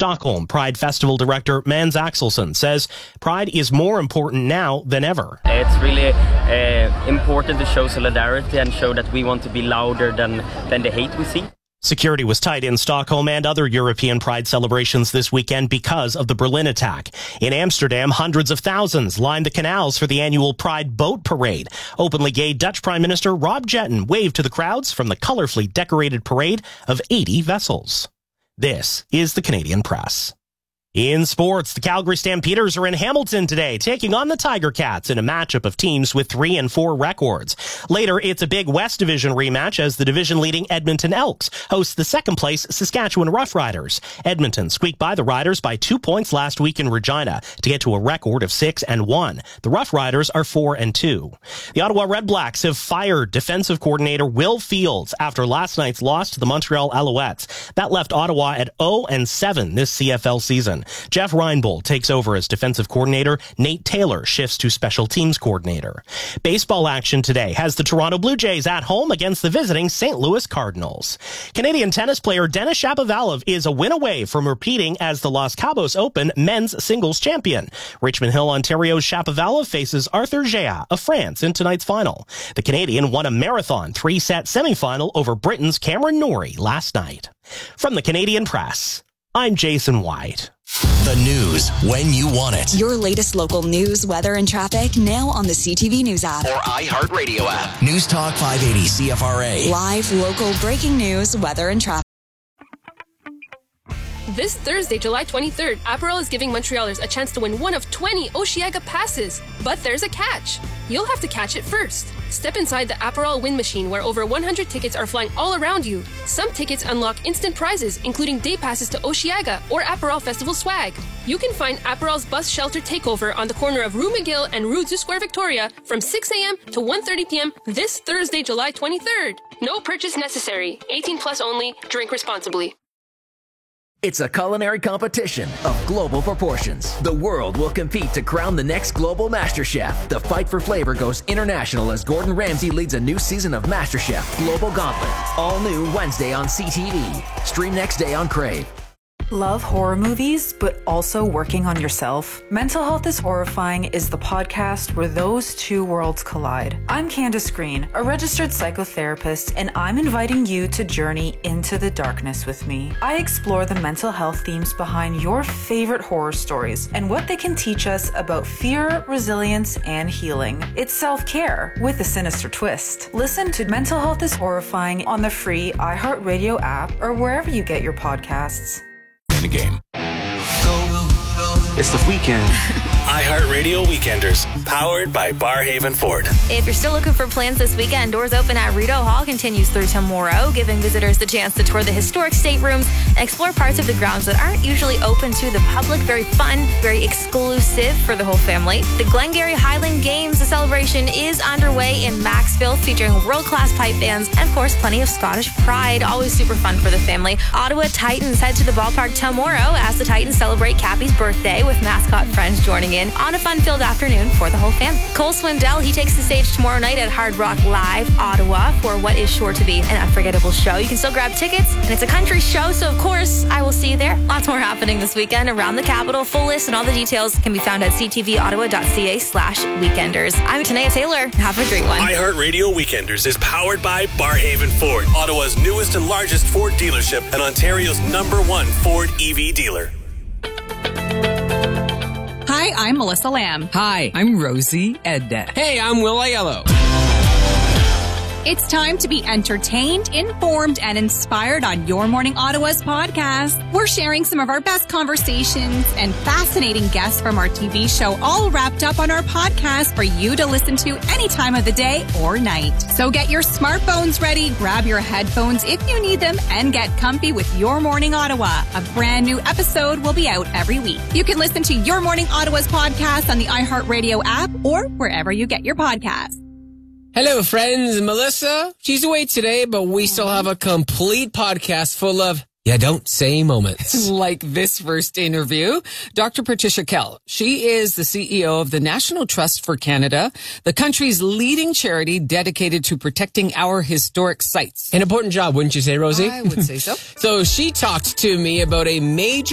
Stockholm, Pride Festival director Mans Axelsson says Pride is more important now than ever. It's really important to show solidarity and show that we want to be louder than the hate we see. Security was tight in Stockholm and other European Pride celebrations this weekend because of the Berlin attack. In Amsterdam, hundreds of thousands lined the canals for the annual Pride boat parade. Openly gay Dutch Prime Minister Rob Jetten waved to the crowds from the colorfully decorated parade of 80 vessels. This is the Canadian Press. In sports, the Calgary Stampeders are in Hamilton today, taking on the Tiger Cats in a matchup of teams with 3 and 4 records. Later, it's a big West Division rematch as the division-leading Edmonton Elks host the second-place Saskatchewan Roughriders. Edmonton squeaked by the Riders by 2 points last week in Regina to get to a record of 6 and 1. The Roughriders are 4 and 2. The Ottawa Redblacks have fired defensive coordinator Will Fields after last night's loss to the Montreal Alouettes. That left Ottawa at 0 and 7 this CFL season. Jeff Reinbold takes over as defensive coordinator. Nate Taylor shifts to special teams coordinator. Baseball action today has the Toronto Blue Jays at home against the visiting St. Louis Cardinals. Canadian tennis player Denis Shapovalov is a win away from repeating as the Los Cabos Open men's singles champion. Richmond Hill, Ontario's Shapovalov faces Arthur Gea of France in tonight's final. The Canadian won a marathon 3-set semifinal over Britain's Cameron Norrie last night. From the Canadian Press, I'm Jason White. The news when you want it. Your latest local news, weather, and traffic now on the CTV News app. Or iHeartRadio app. News Talk 580 CFRA. Live, local, breaking news, weather, and traffic. This Thursday, July 23rd, Aperol is giving Montrealers a chance to win one of 20 Osheaga passes. But there's a catch. You'll have to catch it first. Step inside the Aperol win machine where over 100 tickets are flying all around you. Some tickets unlock instant prizes, including day passes to Osheaga or Aperol Festival swag. You can find Aperol's bus shelter takeover on the corner of Rue McGill and Rue du Square Victoria from 6 a.m. to 1:30 p.m. this Thursday, July 23rd. No purchase necessary. 18 plus only. Drink responsibly. It's a culinary competition of global proportions. The world will compete to crown the next global MasterChef. The fight for flavor goes international as Gordon Ramsay leads a new season of MasterChef Global Gauntlet. All new Wednesday on CTV. Stream next day on Crave. Love horror movies, but also working on yourself? Mental Health is Horrifying is the podcast where those two worlds collide. I'm Candace Green, a registered psychotherapist, and I'm inviting you to journey into the darkness with me. I explore the mental health themes behind your favorite horror stories and what they can teach us about fear, resilience, and healing. It's self-care with a sinister twist. Listen to Mental Health is Horrifying on the free iHeartRadio app or wherever you get your podcasts. In a game. It's the weekend. iHeartRadio Weekenders, powered by Barhaven Ford. If you're still looking for plans this weekend, doors open at Rideau Hall continues through tomorrow, giving visitors the chance to tour the historic staterooms and explore parts of the grounds that aren't usually open to the public. Very fun, very exclusive for the whole family. The Glengarry Highland Games, the celebration is underway in Maxville, featuring world-class pipe bands and, of course, plenty of Scottish pride. Always super fun for the family. Ottawa Titans head to the ballpark tomorrow as the Titans celebrate Cappy's birthday with mascot friends joining in on a fun-filled afternoon for the whole family. Cole Swindell, he takes the stage tomorrow night at Hard Rock Live, Ottawa, for what is sure to be an unforgettable show. You can still grab tickets, and it's a country show, so of course, I will see you there. Lots more happening this weekend around the capital. Full list and all the details can be found at ctvottawa.ca/weekenders. I'm Tanea Taylor. Have a great one. iHeartRadio Weekenders is powered by Barhaven Ford, Ottawa's newest and largest Ford dealership and Ontario's #1 Ford EV dealer. Hi, I'm Melissa Lamb. Hi, I'm Rosie Edda. Hey, I'm Will Aiello. It's time to be entertained, informed, and inspired on Your Morning Ottawa's podcast. We're sharing some of our best conversations and fascinating guests from our TV show, all wrapped up on our podcast for you to listen to any time of the day or night. So get your smartphones ready, grab your headphones if you need them, and get comfy with Your Morning Ottawa. A brand new episode will be out every week. You can listen to Your Morning Ottawa's podcast on the iHeartRadio app or wherever you get your podcasts. Hello, friends. Melissa, she's away today, but we still have a complete podcast full of don't say moments. Like this first interview. Dr. Patricia Kell. She is the CEO of the National Trust for Canada, the country's leading charity dedicated to protecting our historic sites. An important job, wouldn't you say, Rosie? I would say so. So she talked to me about a major